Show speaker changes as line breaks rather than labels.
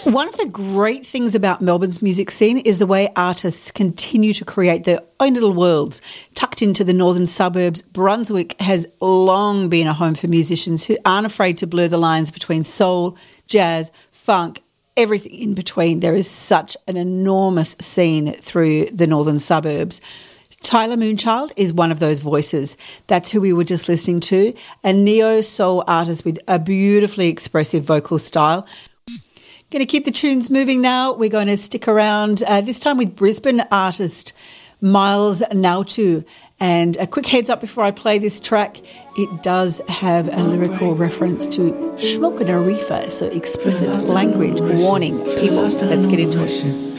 One of the great things about Melbourne's music scene is the way artists continue to create their own little worlds. Tucked into the northern suburbs, Brunswick has long been a home for musicians who aren't afraid to blur the lines between soul, jazz, funk, everything in between. There is such an enormous scene through the northern suburbs. Tyler Moonchild is one of those voices. That's who we were just listening to, a neo-soul artist with a beautifully expressive vocal style. Going to keep the tunes moving now. We're going to stick around, this time with Brisbane artist Miles Nautu. And a quick heads up before I play this track, it does have a lyrical reference to smoking a reefer, so explicit language warning. People, let's get into it.